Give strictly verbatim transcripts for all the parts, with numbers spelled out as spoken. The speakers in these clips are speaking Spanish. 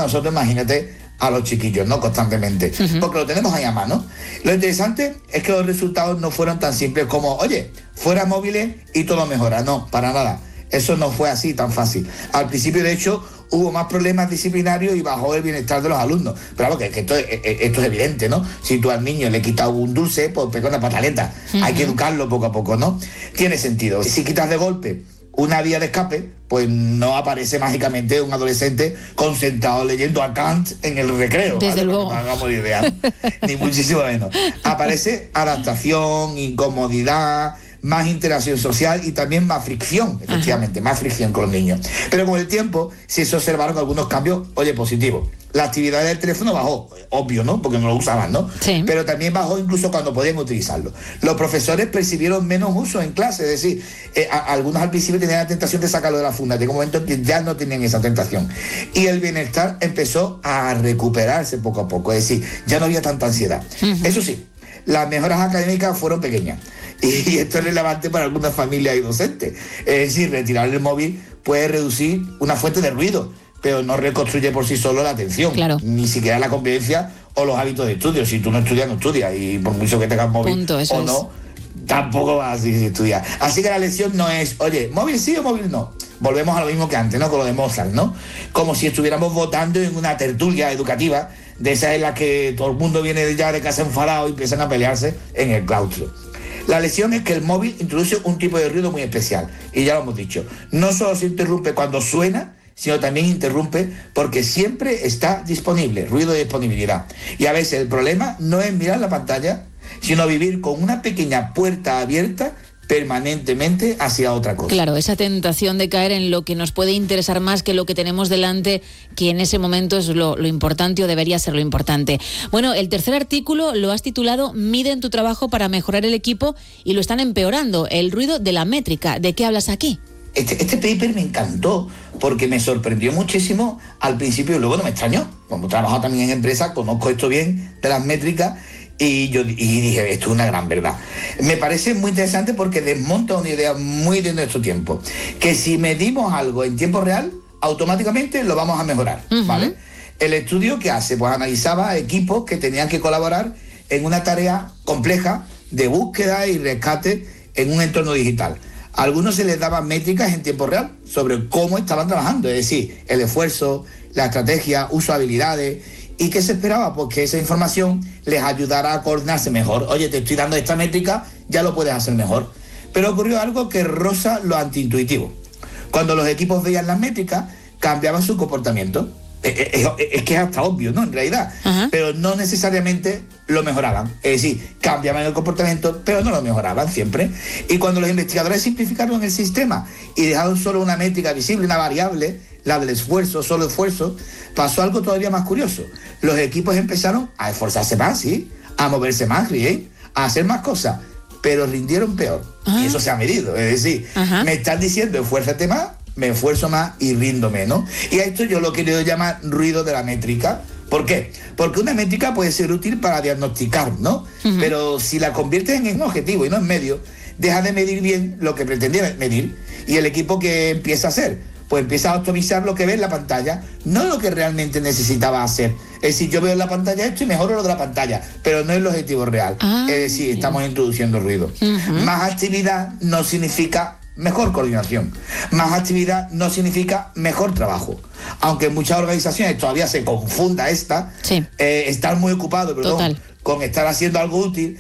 nosotros, imagínate a los chiquillos, ¿no? Constantemente, uh-huh. porque lo tenemos ahí a mano. Lo interesante es que los resultados no fueron tan simples como, oye, fuera móviles y todo mejora. No, para nada. Eso no fue así tan fácil. Al principio, de hecho, hubo más problemas disciplinarios y bajó el bienestar de los alumnos. Pero claro, que, que esto, esto es evidente, ¿no? Si tú al niño le quitas un dulce, pues pega una pataleta. Uh-huh. Hay que educarlo poco a poco, ¿no? Tiene sentido. Si quitas de golpe una vía de escape, pues no aparece mágicamente un adolescente concentrado leyendo a Kant en el recreo. Desde ¿vale? luego. No hagamos idea, ni muchísimo menos. Aparece adaptación, incomodidad, más interacción social y también más fricción, efectivamente, Ajá. más fricción con los niños. Pero con el tiempo sí se observaron algunos cambios, oye, positivos. La actividad del teléfono bajó, obvio, ¿no? Porque no lo usaban, ¿no? Sí. Pero también bajó incluso cuando podían utilizarlo. Los profesores percibieron menos uso en clase, es decir, eh, a, algunos al principio tenían la tentación de sacarlo de la funda, llegó un momento en que ya no tenían esa tentación. Y el bienestar empezó a recuperarse poco a poco, es decir, ya no había tanta ansiedad. Uh-huh. Eso sí, las mejoras académicas fueron pequeñas. Y esto es relevante para algunas familias y docentes. Es decir, retirar el móvil puede reducir una fuente de ruido, pero no reconstruye por sí solo la atención, claro. ni siquiera la convivencia o los hábitos de estudio. Si tú no estudias, no estudias, y por mucho que tengas móvil Punto, eso o no, es. tampoco vas a estudiar. Así que la lección no es, oye, móvil sí o móvil no. Volvemos a lo mismo que antes, ¿no? Con lo de Mozart, ¿no? Como si estuviéramos votando en una tertulia educativa, de esas en las que todo el mundo viene ya de casa enfadado y empiezan a pelearse en el claustro. La lección es que el móvil introduce un tipo de ruido muy especial, y ya lo hemos dicho. No solo se interrumpe cuando suena, sino también interrumpe porque siempre está disponible, ruido de disponibilidad. Y a veces el problema no es mirar la pantalla, sino vivir con una pequeña puerta abierta permanentemente hacia otra cosa. Claro, esa tentación de caer en lo que nos puede interesar más que lo que tenemos delante, que en ese momento es lo, lo importante o debería ser lo importante. Bueno, el tercer artículo lo has titulado Miden tu trabajo para mejorar el equipo, y lo están empeorando, el ruido de la métrica. ¿De qué hablas aquí? Este, este paper me encantó porque me sorprendió muchísimo al principio y luego no me extrañó. Como he trabajado también en empresas, conozco esto bien de las métricas. Y yo y dije, esto es una gran verdad. Me parece muy interesante porque desmonta una idea muy de nuestro tiempo, que si medimos algo en tiempo real, automáticamente lo vamos a mejorar, uh-huh. ¿vale? El estudio que hace, pues analizaba equipos que tenían que colaborar en una tarea compleja de búsqueda y rescate en un entorno digital. A algunos se les daban métricas en tiempo real sobre cómo estaban trabajando, es decir, el esfuerzo, la estrategia, uso de habilidades. ¿Y qué se esperaba? Pues que esa información les ayudara a coordinarse mejor. Oye, te estoy dando esta métrica, ya lo puedes hacer mejor. Pero ocurrió algo que roza lo antiintuitivo. Cuando los equipos veían las métricas, cambiaban su comportamiento. Es, es, es que es hasta obvio, ¿no? En realidad. Uh-huh. Pero no necesariamente lo mejoraban. Es decir, cambiaban el comportamiento, pero no lo mejoraban siempre. Y cuando los investigadores simplificaron el sistema y dejaron solo una métrica visible, una variable, la del esfuerzo, solo esfuerzo, pasó algo todavía más curioso. Los equipos empezaron a esforzarse más, ¿sí? A moverse más, ¿sí? A hacer más cosas, pero rindieron peor. Uh-huh. Y eso se ha medido. Es decir, uh-huh. me están diciendo, esfuérzate más, me esfuerzo más y rindo menos. Y a esto yo lo quiero llamar ruido de la métrica. ¿Por qué? Porque una métrica puede ser útil para diagnosticar, ¿no? Uh-huh. Pero si la conviertes en un objetivo y no en medio, deja de medir bien lo que pretendía medir. Y el equipo que empieza a hacer, pues empieza a optimizar lo que ve en la pantalla, no lo que realmente necesitaba hacer. Es decir, yo veo en la pantalla esto y mejoro lo de la pantalla, pero no es el objetivo real. Ah, es decir, estamos introduciendo ruido. Uh-huh. Más actividad no significa mejor coordinación. Más actividad no significa mejor trabajo. Aunque en muchas organizaciones todavía se confunda esta, sí. eh, estar muy ocupado, perdón, con estar haciendo algo útil,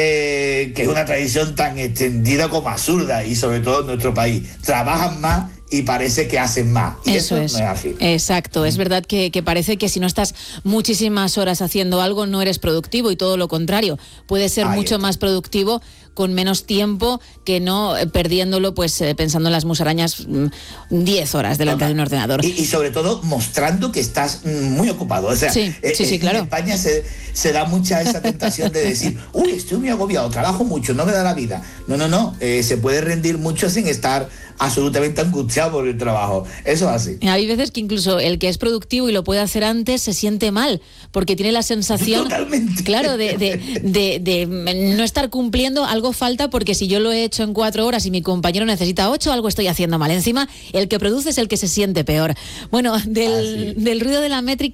eh, que es una tradición tan extendida como absurda, y sobre todo en nuestro país. Trabajan más y parece que hacen más. Y eso, eso es. No es así. Exacto. Mm. Es verdad que, que parece que si no estás muchísimas horas haciendo algo no eres productivo, y todo lo contrario. Puedes ser Ahí mucho está. más productivo con menos tiempo que no eh, perdiéndolo pues eh, pensando en las musarañas diez horas delante Total. de un ordenador. Y, y sobre todo mostrando que estás muy ocupado. O sea, sí, eh, sí, sí, en claro. España se, se da mucha esa tentación de decir, uy, estoy muy agobiado, trabajo mucho, no me da la vida. No, no, no. Eh, se puede rendir mucho sin estar absolutamente angustiado por el trabajo. Eso es así. Hay veces que incluso el que es productivo y lo puede hacer antes se siente mal, porque tiene la sensación, Totalmente. claro, de, de, de, de no estar cumpliendo. Algo falta, porque si yo lo he hecho en cuatro horas y mi compañero necesita ocho, algo estoy haciendo mal. Encima, el que produce es el que se siente peor. Bueno, del, del ruido de la métrica